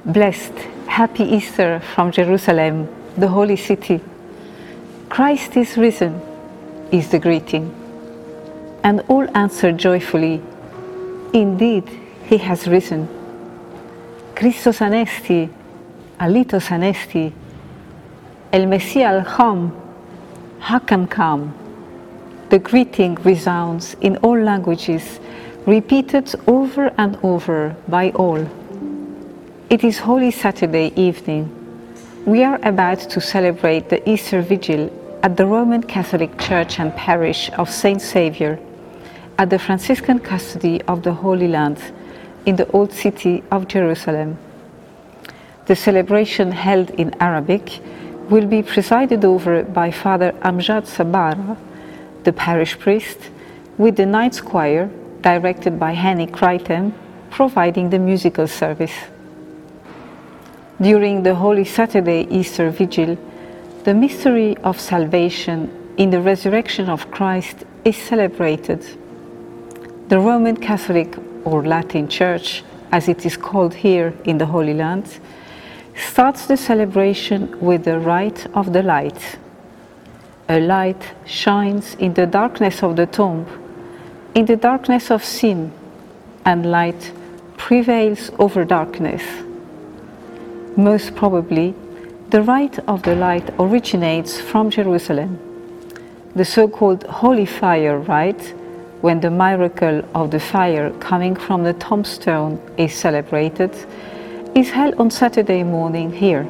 Blessed, happy Easter from Jerusalem, the holy city. Christ is risen, is the greeting. And all answer joyfully, indeed, he has risen. Christos anesti, alitos anesti, el Messiah al-Kham, Hakam kam. The greeting resounds in all languages, repeated over and over by all. It is Holy Saturday evening. We are about to celebrate the Easter Vigil at the Roman Catholic Church and Parish of Saint Saviour, at the Franciscan custody of the Holy Land, in the Old City of Jerusalem. The celebration, held in Arabic, will be presided over by Father Amjad Sabara, the parish priest, with the Knights Choir, directed by Henny Crichton, providing the musical service. During the Holy Saturday Easter Vigil, the mystery of salvation in the resurrection of Christ is celebrated. The Roman Catholic or Latin Church, as it is called here in the Holy Land, starts the celebration with the rite of the light. A light shines in the darkness of the tomb, in the darkness of sin, and light prevails over darkness. Most probably, the rite of the light originates from Jerusalem. The so-called Holy Fire rite, when the miracle of the fire coming from the tombstone is celebrated, is held on Saturday morning here.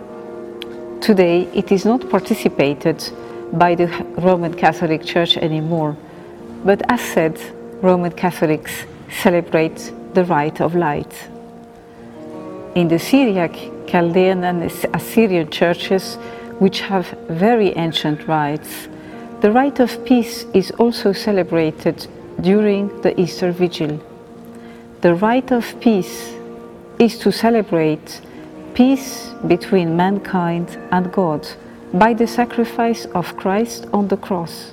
Today, it is not participated by the Roman Catholic Church anymore, but as said, Roman Catholics celebrate the rite of light. In the Syriac, Chaldean and Assyrian churches, which have very ancient rites, the rite of peace is also celebrated during the Easter Vigil. The rite of peace is to celebrate peace between mankind and God by the sacrifice of Christ on the cross.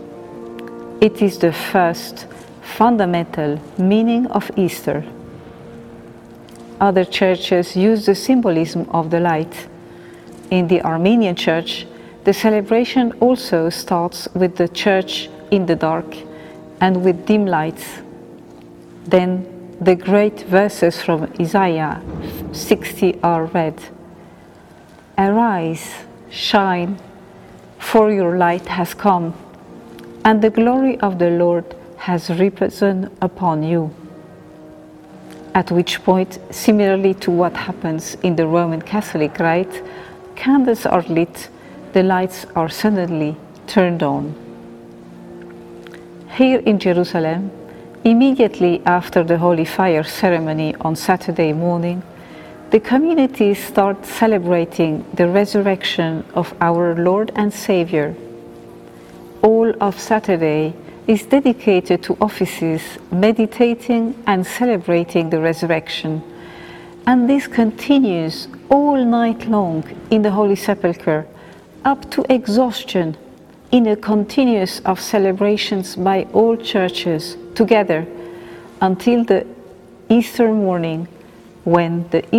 It is the first fundamental meaning of Easter. Other churches use the symbolism of the light. In the Armenian Church, the celebration also starts with the church in the dark and with dim lights. Then the great verses from Isaiah 60 are read. Arise, shine, for your light has come, and the glory of the Lord has risen upon you. At which point, similarly to what happens in the Roman Catholic rite, candles are lit, the lights are suddenly turned on. Here in Jerusalem, immediately after the Holy Fire ceremony on Saturday morning, the community starts celebrating the resurrection of our Lord and Savior. All of Saturday is dedicated to offices meditating and celebrating the resurrection, and this continues all night long in the Holy Sepulchre, up to exhaustion, in a continuous of celebrations by all churches together until the Easter morning, when the